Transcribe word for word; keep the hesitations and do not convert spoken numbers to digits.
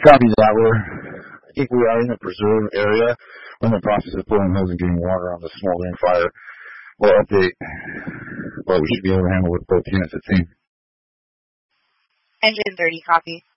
Copy that. We're, I think we are in the preserve area. We're in the process of pulling hose and getting water on the smoldering fire. We'll update, but we should be able to handle with both units, it seems. Engine thirty, copy.